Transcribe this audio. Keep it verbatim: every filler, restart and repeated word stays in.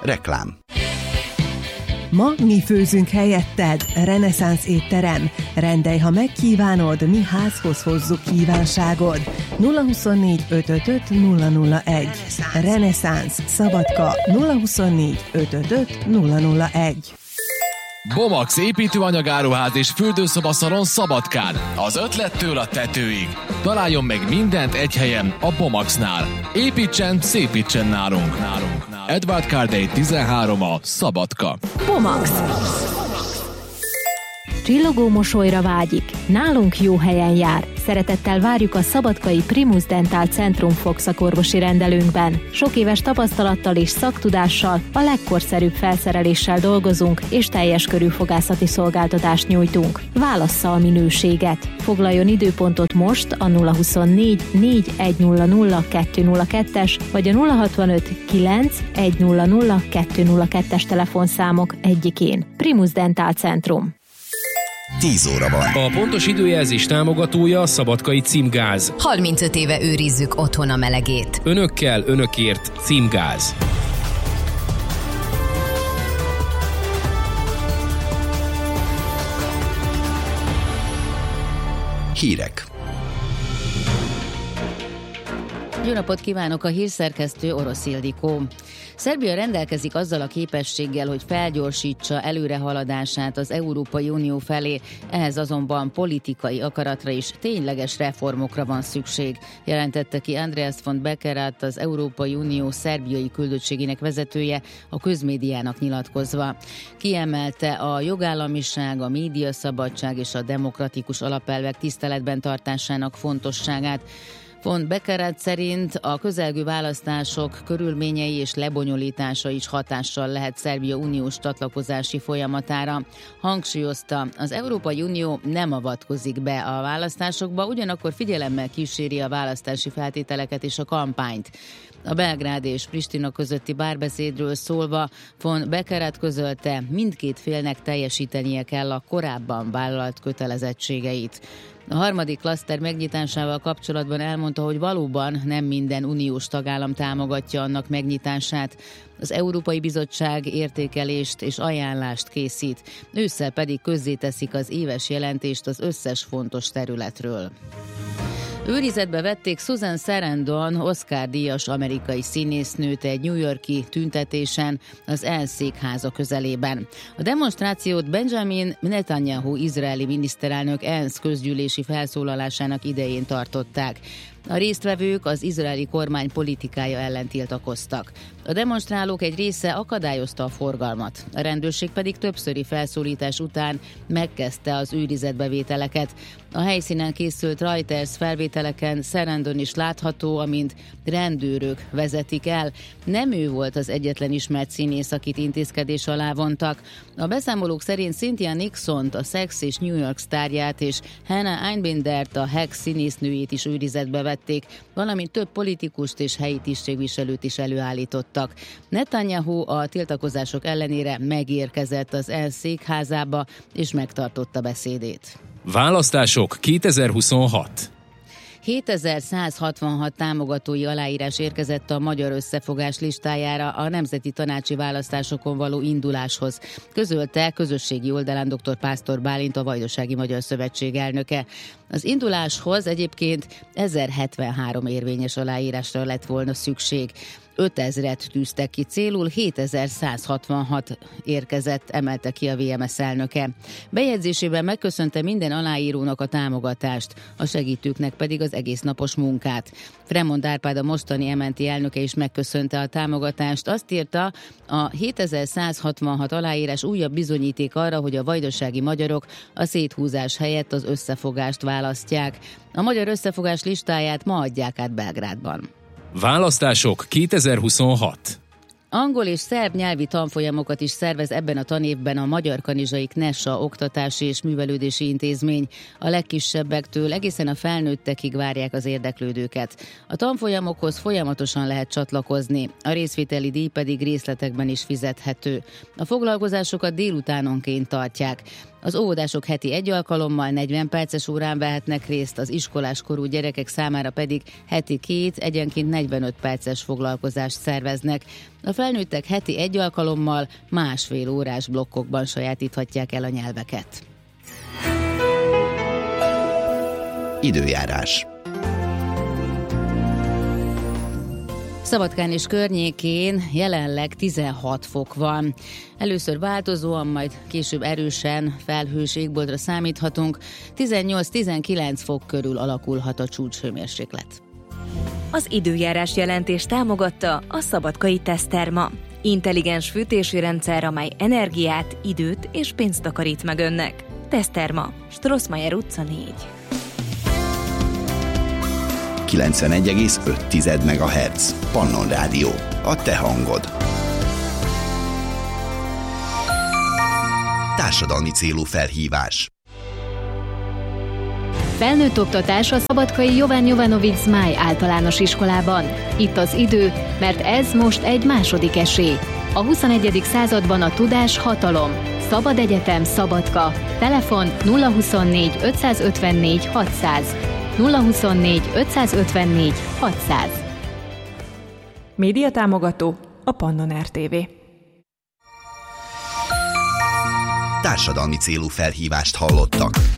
Reklám. Ma mi főzünk helyetted, Reneszánsz étterem. Rendelj, ha megkívánod, mi házhoz hozzuk kívánságod. nulla huszonnégy ötvenöt nulla nulla egy. Reneszánsz, Szabadka nulla huszonnégy ötvenöt nulla nulla egy. Bomax építőanyagáruház és fürdőszobaszalon Szabadkán. Az ötlettől a tetőig. Találjon meg mindent egy helyen, a Bomaxnál. Építsen, szépítsen nálunk. nálunk. Edward Cardey tizenhárom a Szabadka. Bomax. Csillogó mosolyra vágyik. Nálunk jó helyen jár. Szeretettel várjuk a szabadkai Primus Dental Centrum fogszakorvosi rendelőnkben. Sok éves tapasztalattal és szaktudással, a legkorszerűbb felszereléssel dolgozunk, és teljes körű fogászati szolgáltatást nyújtunk. Válassza a minőséget. Foglaljon időpontot most a nulla huszonnégy négy egy nulla nulla kettő nulla kettes vagy a nulla hatvanöt kilenc egy nulla nulla kettő nulla kettes telefonszámok egyikén. Primus Dental Centrum. tíz óra van. A pontos időjelzés támogatója a Szabadkai Címgáz. harmincöt éve őrizzük otthon a melegét. Önökkel, önökért Címgáz. Hírek. Jó napot kívánok, a hírszerkesztő Orosz Ildikó. Szerbia rendelkezik azzal a képességgel, hogy felgyorsítsa előrehaladását az Európai Unió felé, ehhez azonban politikai akaratra és tényleges reformokra van szükség, jelentette ki Andreas von Beckerat, az Európai Unió szerbiai küldöttségének vezetője, a közmédiának nyilatkozva. Kiemelte a jogállamiság, a médiaszabadság és a demokratikus alapelvek tiszteletben tartásának fontosságát. Von Beckerat szerint a közelgő választások körülményei és lebonyolítása is hatással lehet Szerbia uniós csatlakozási folyamatára. Hangsúlyozta, az Európai Unió nem avatkozik be a választásokba, ugyanakkor figyelemmel kíséri a választási feltételeket és a kampányt. A Belgrád és Pristina közötti párbeszédről szólva von Beckerat közölte, mindkét félnek teljesítenie kell a korábban vállalt kötelezettségeit. A harmadik klaszter megnyitásával kapcsolatban elmondta, hogy valóban nem minden uniós tagállam támogatja annak megnyitását. Az Európai Bizottság értékelést és ajánlást készít, ősszel pedig közzéteszik az éves jelentést az összes fontos területről. Őrizetbe vették Susan Sarandon, Oscar-díjas amerikai színésznőt egy New York-i tüntetésen az El székháza közelében. A demonstrációt Benjamin Netanyahu izraeli miniszterelnök ENSZ közgyűlési felszólalásának idején tartották. A résztvevők az izraeli kormány politikája ellen tiltakoztak. A demonstrálók egy része akadályozta a forgalmat, a rendőrség pedig többszöri felszólítás után megkezdte az őrizetbevételeket. A helyszínen készült Reuters felvételeken Sarandon is látható, amint rendőrök vezetik el. Nem ő volt az egyetlen ismert színész, akit intézkedés alá vontak. A beszámolók szerint Cynthia Nixont, a Sex és New York sztárját és Hannah Einbindert, a Hack színésznőjét is őrizetbe vették, valamint több politikust és helyi tisztségviselőt is előállítottak. Netanyahu a tiltakozások ellenére megérkezett az El székházába és megtartotta beszédét. Választások kétezer-huszonhat. hétezer-százhatvanhat támogatói aláírás érkezett a Magyar Összefogás listájára a nemzeti tanácsi választásokon való induláshoz, közölte közösségi oldalán dr. Pásztor Bálint, a Vajdasági Magyar Szövetség elnöke. Az induláshoz egyébként ezerhetvenhárom érvényes aláírásra lett volna szükség. ötezret tűztek ki célul, hétezer-százhatvanhat érkezett, emelte ki a vé em es elnöke. Bejegyzésében megköszönte minden aláírónak a támogatást, a segítőknek pedig az egésznapos munkát. Fremond Árpád, a mostani em en té elnöke is megköszönte a támogatást. Azt írta, a hétezer-százhatvanhat aláírás újabb bizonyíték arra, hogy a vajdasági magyarok a széthúzás helyett az összefogást választják. A Magyar Összefogás listáját ma adják át Belgrádban. Választások kétezer-huszonhat. Angol és szerb nyelvi tanfolyamokat is szervez ebben a tanévben a Magyar Kanizsai Knessa Oktatási és Művelődési Intézmény. A legkisebbektől egészen a felnőttekig várják az érdeklődőket. A tanfolyamokhoz folyamatosan lehet csatlakozni, a részvételi díj pedig részletekben is fizethető. A foglalkozásokat délutánonként tartják. Az óvodások heti egy alkalommal negyven perces órán vehetnek részt, az iskoláskorú gyerekek számára pedig heti két, egyenként negyvenöt perces foglalkozást szerveznek. A felnőttek heti egy alkalommal másfél órás blokkokban sajátíthatják el a nyelveket. Időjárás. Szabadkán és környékén jelenleg tizenhat fok van. Először változóan, majd később erősen felhős égboltra számíthatunk. tizennyolc-tizenkilenc fok körül alakulhat a csúcshőmérséklet. Az időjárás jelentés támogatta a Szabadkai Teszterma. Intelligens fűtési rendszer, amely energiát, időt és pénzt takarít meg önnek. Teszterma, Strossmayer utca négy. kilencvenegy egész öt megahertz. Pannon Rádió. A te hangod. Társadalmi célú felhívás. Felnőtt oktatás a szabadkai Jovan Jovanovic Zmáj általános iskolában. Itt az idő, mert ez most egy második esély. A huszonegyedik században a tudás hatalom. Szabad Egyetem Szabadka. Telefon nulla huszonnégy ötszázötvennégy hatszáz. nulla huszonnégy ötszázötvennégy hatszáz. Média támogató a Pannon er té vé. Társadalmi célú felhívást hallottak.